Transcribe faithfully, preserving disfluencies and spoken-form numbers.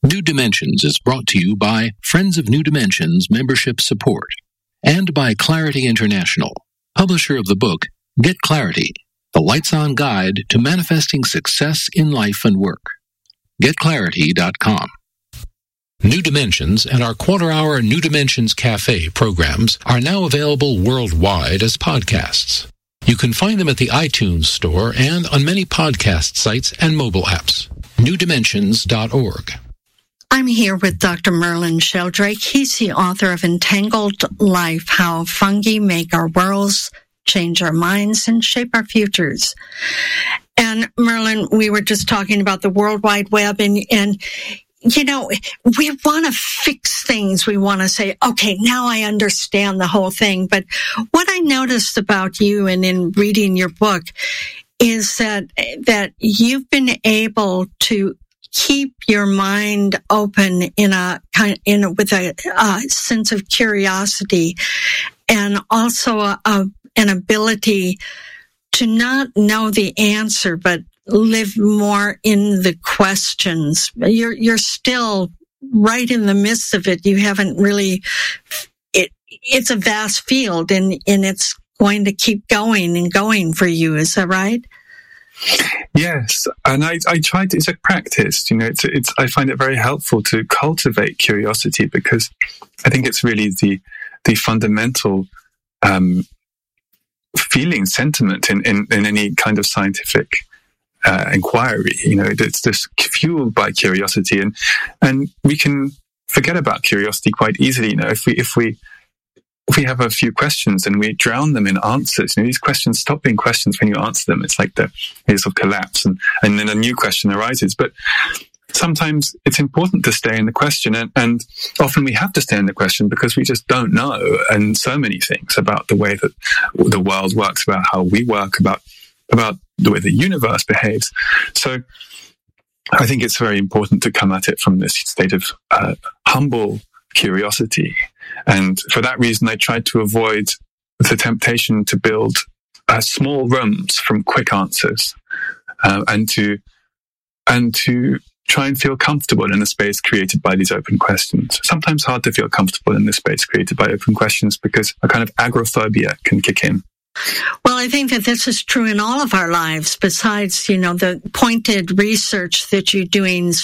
New Dimensions is brought to you by Friends of New Dimensions Membership Support and by Clarity International, publisher of the book Get Clarity, the Lights-On Guide to Manifesting Success in Life and Work. get clarity dot com. New Dimensions and our quarter-hour New Dimensions Cafe programs are now available worldwide as podcasts. You can find them at the iTunes Store and on many podcast sites and mobile apps. new dimensions dot org. I'm here with Doctor Merlin Sheldrake. He's the author of Entangled Life, How Fungi Make Our Worlds, Change Our Minds, and Shape Our Futures. And Merlin, we were just talking about the World Wide Web, and, and you know, we want to fix things. We want to say, okay, now I understand the whole thing. But what I noticed about you and in reading your book is that, that you've been able to keep your mind open in a kind in a, with a, a sense of curiosity, and also a, a, an ability to not know the answer, but live more in the questions. You're you're still right in the midst of it. You haven't really. It it's a vast field, and and it's going to keep going and going for you. Is that right? Yes, and I, I try to, it's a practice, you know, it's, it's, I find it very helpful to cultivate curiosity, because I think it's really the, the fundamental, um, feeling, sentiment in, in, in any kind of scientific, uh, inquiry. You know, it's just fueled by curiosity, and, and we can forget about curiosity quite easily. You know, if we, if we, If we have a few questions and we drown them in answers, you know, these questions stop being questions when you answer them. It's like the, they sort of collapse, and, and then a new question arises. But sometimes it's important to stay in the question, and, and often we have to stay in the question because we just don't know, and so many things about the way that the world works, about how we work, about, about the way the universe behaves. So I think it's very important to come at it from this state of uh, humble curiosity. And for that reason, I tried to avoid the temptation to build uh, small rooms from quick answers, uh, and to and to try and feel comfortable in a space created by these open questions. Sometimes hard to feel comfortable in the space created by open questions because a kind of agoraphobia can kick in. Well, I think that this is true in all of our lives, besides, you know, the pointed research that you're doing